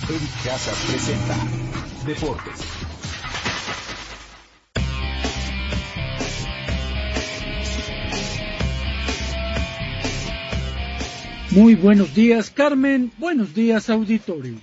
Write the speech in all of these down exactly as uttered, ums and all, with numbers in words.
Eric Casas presenta Deportes. Muy buenos días, Carmen. Buenos días, auditorio.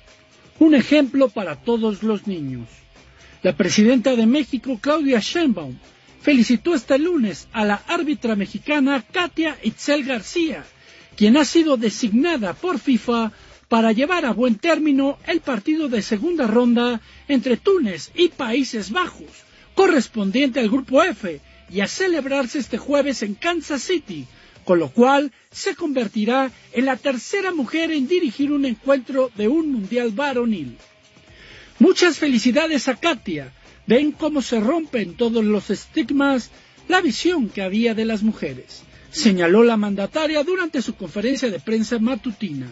Un ejemplo para todos los niños. La presidenta de México, Claudia Sheinbaum, felicitó este lunes a la árbitra mexicana Katia Itzel García, quien ha sido designada por FIFA para llevar a buen término el partido de segunda ronda entre Túnez y Países Bajos, correspondiente al Grupo F, y a celebrarse este jueves en Kansas City, con lo cual se convertirá en la tercera mujer en dirigir un encuentro de un mundial varonil. Muchas felicidades a Katia. Ven cómo se rompen todos los estigmas, la visión que había de las mujeres, señaló la mandataria durante su conferencia de prensa matutina.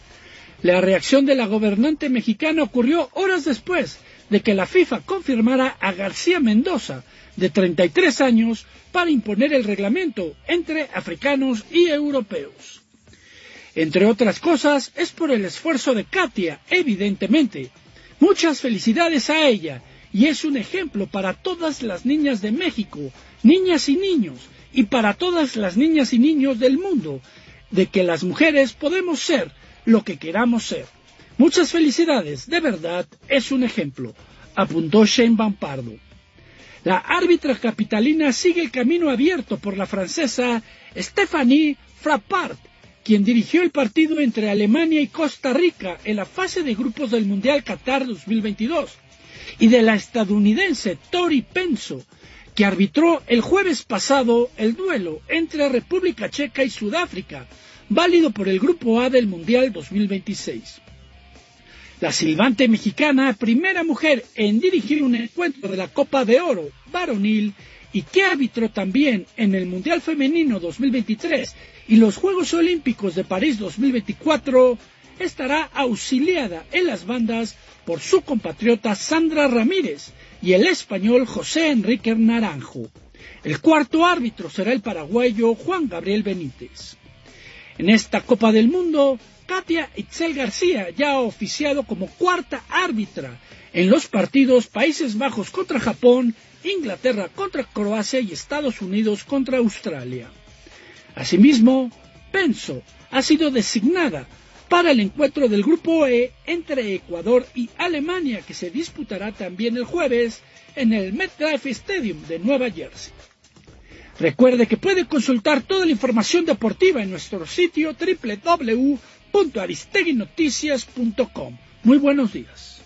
La reacción de la gobernante mexicana ocurrió horas después de que la FIFA confirmara a García Mendoza, de treinta y tres años, para imponer el reglamento entre africanos y europeos. Entre otras cosas, es por el esfuerzo de Katia, evidentemente. Muchas felicidades a ella, y es un ejemplo para todas las niñas de México, niñas y niños, y para todas las niñas y niños del mundo, de que las mujeres podemos ser lo que queramos ser. Muchas felicidades, de verdad, es un ejemplo, apuntó Sheinbaum Pardo. La árbitra capitalina sigue el camino abierto por la francesa Stéphanie Frappart, quien dirigió el partido entre Alemania y Costa Rica en la fase de grupos del Mundial Qatar dos mil veintidós, y de la estadounidense Tori Penso, que arbitró el jueves pasado el duelo entre República Checa y Sudáfrica, válido por el Grupo A del Mundial dos mil veintiséis. La silbante mexicana, primera mujer en dirigir un encuentro de la Copa de Oro varonil y que arbitró también en el Mundial Femenino dos mil veintitrés y los Juegos Olímpicos de París dos mil veinticuatro, estará auxiliada en las bandas por su compatriota Sandra Ramírez y el español José Enrique Naranjo. El cuarto árbitro será el paraguayo Juan Gabriel Benítez. En esta Copa del Mundo, Katia Itzel García ya ha oficiado como cuarta árbitra en los partidos Países Bajos contra Japón, Inglaterra contra Croacia y Estados Unidos contra Australia. Asimismo, Penso ha sido designada para el encuentro del Grupo E entre Ecuador y Alemania, que se disputará también el jueves en el MetLife Stadium de Nueva Jersey. Recuerde que puede consultar toda la información deportiva en nuestro sitio doble u doble u doble u punto aristegui noticias punto com. Muy buenos días.